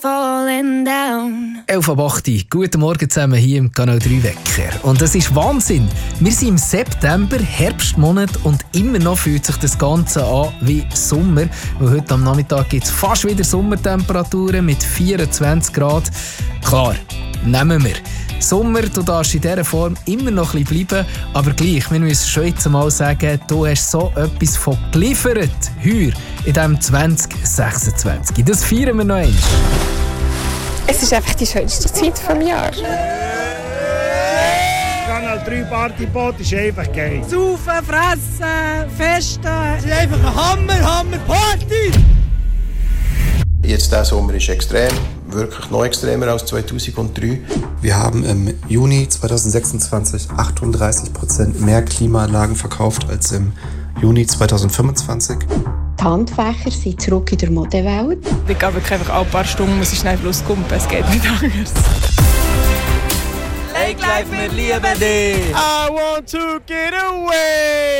falling down. 11:08 Guten Morgen zusammen hier im Kanal 3 Wecker. Und das ist Wahnsinn. Wir sind im September, Herbstmonat und immer noch fühlt sich das Ganze an wie Sommer. Weil heute am Nachmittag gibt es fast wieder Sommertemperaturen mit 24 Grad. Klar, nehmen wir. Sommer, du darfst in dieser Form immer noch ein bisschen bleiben, aber gleich, wir müssen schon jetzt mal sagen, du hast so etwas von geliefert, heuer in diesem 2026. Das feiern wir noch einmal. Es ist einfach die schönste Zeit des Jahres. Kanal 3 Partyboot ist einfach geil. Saufen, fressen, festen. Es ist einfach eine Hammer-Party! Jetzt dieser Sommer ist extrem, wirklich noch extremer als 2003. Wir haben im Juni 2026 38% mehr Klimaanlagen verkauft als im Juni 2025. Die Handfächer sind zurück in der Modewelt. Ich gehe wirklich einfach alle paar Stunden, muss ich schnell loskumpen, es geht nicht anders. Lake Life, wir lieben dich! I want to get away!